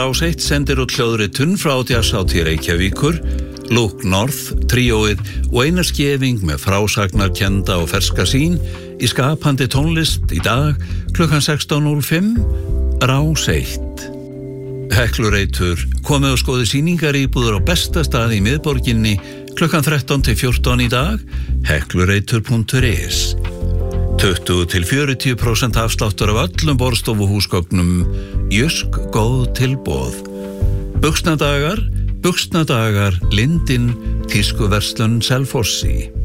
Rás 1 sendir út hljóðritun frá Jazzhátíð Reykjavíkur, Look North, tríóið og Einar Skeving með frásagnarkennda og ferska sýn í skapandi tónlist í dag klukkan 16:05, Rás 1. Heklureitur, komið og skoði sýningaríbúður á besta stað í miðborginni klukkan 13-14 í dag, heklureitur.is. 20-40% afsláttur af öllum borðstofuhúsgögnum, Jysk góð tilboð. Buxnadagar, Lindin, Tískuverslun Selfossi.